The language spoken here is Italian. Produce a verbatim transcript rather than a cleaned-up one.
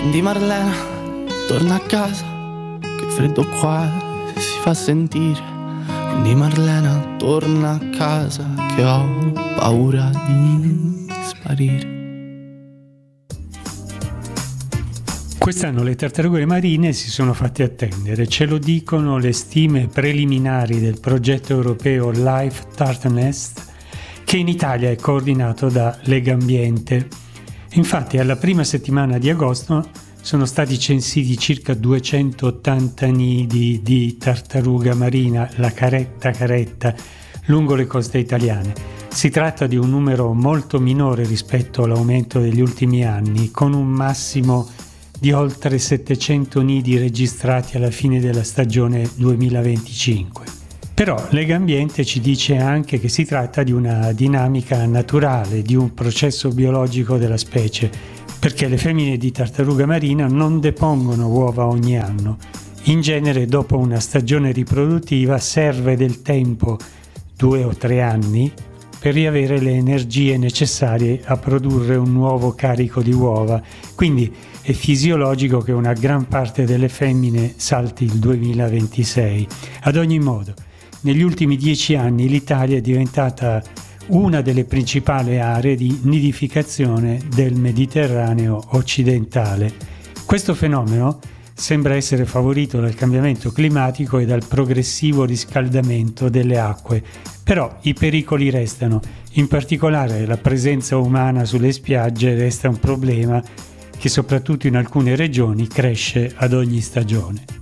Di Marlena, torna a casa, che il freddo qua si fa sentire. Di Marlena, torna a casa, che ho paura di sparire. Quest'anno le tartarughe marine si sono fatte attendere, ce lo dicono le stime preliminari del progetto europeo Life Tartnest, che in Italia è coordinato da Legambiente. Infatti alla prima settimana di agosto sono stati censiti circa duecentottanta nidi di tartaruga marina, la caretta caretta, lungo le coste italiane. Si tratta di un numero molto minore rispetto all'aumento degli ultimi anni, con un massimo di oltre settecento nidi registrati alla fine della stagione duemilaventicinque. Però Legambiente ci dice anche che si tratta di una dinamica naturale, di un processo biologico della specie, perché le femmine di tartaruga marina non depongono uova ogni anno. In genere dopo una stagione riproduttiva serve del tempo, due o tre anni, per riavere le energie necessarie a produrre un nuovo carico di uova. Quindi è fisiologico che una gran parte delle femmine salti il duemilaventisei. Ad ogni modo, negli ultimi dieci anni l'Italia è diventata una delle principali aree di nidificazione del Mediterraneo occidentale. Questo fenomeno sembra essere favorito dal cambiamento climatico e dal progressivo riscaldamento delle acque, però i pericoli restano. In particolare la presenza umana sulle spiagge resta un problema che soprattutto in alcune regioni cresce ad ogni stagione.